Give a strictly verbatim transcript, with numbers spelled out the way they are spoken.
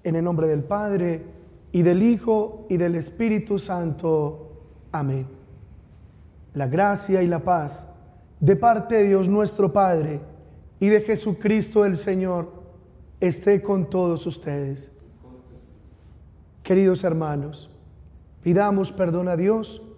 En el nombre del Padre, y del Hijo, y del Espíritu Santo. Amén. La gracia y la paz de parte de Dios nuestro Padre y de Jesucristo el Señor esté con todos ustedes. Queridos hermanos, pidamos perdón a Dios